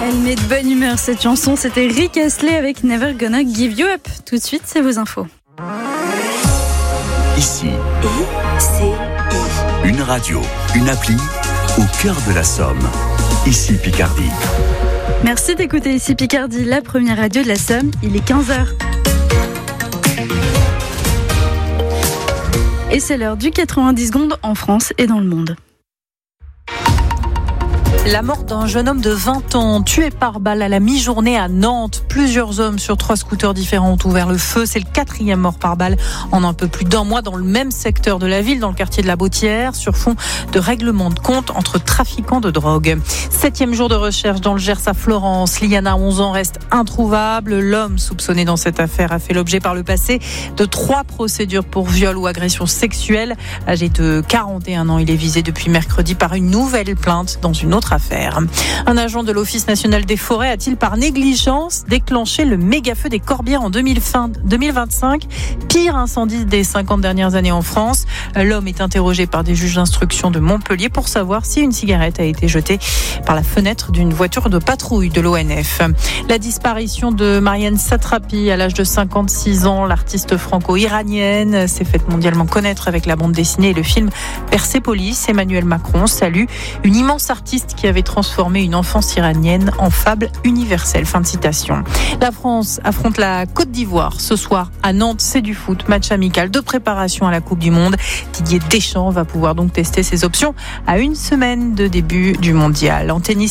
Elle met de bonne humeur cette chanson, c'était Rick Astley avec Never Gonna Give You Up. Tout de suite, c'est vos infos. Ici, une radio, une appli au cœur de la Somme. Ici Picardie. Merci d'écouter Ici Picardie, la première radio de la Somme. Il est 15h. Et c'est l'heure du 90 secondes en France et dans le monde. La mort d'un jeune homme de 20 ans tué par balle à la mi-journée à Nantes. Plusieurs hommes sur 3 scooters différents ont ouvert le feu. C'est le 4e mort par balle en un peu plus d'un mois dans le même secteur de la ville, dans le quartier de la Bautière, sur fond de règlement de compte entre trafiquants de drogue. 7e jour de recherche dans le Gers à Florence. Liana, 11 ans, reste introuvable. L'homme soupçonné dans cette affaire a fait l'objet par le passé de 3 procédures pour viol ou agression sexuelle. Âgé de 41 ans, il est visé depuis mercredi par une nouvelle plainte dans une autre affaire. Un agent de l'Office national des forêts a-t-il par négligence déclenché le méga-feu des Corbières en 2025, pire incendie des 50 dernières années en France. L'homme est interrogé par des juges d'instruction de Montpellier pour savoir si une cigarette a été jetée par la fenêtre d'une voiture de patrouille de l'ONF. La disparition de Marianne Satrapi à l'âge de 56 ans, l'artiste franco-iranienne, s'est faite mondialement connaître avec la bande dessinée et le film Persépolis. Emmanuel Macron salue une immense artiste qui avait transformé une enfance iranienne en fable universelle. Fin de citation. La France affronte la Côte d'Ivoire ce soir à Nantes. C'est du foot, match amical de préparation à la Coupe du Monde. Didier Deschamps va pouvoir donc tester ses options à une semaine de début du mondial. En tennis,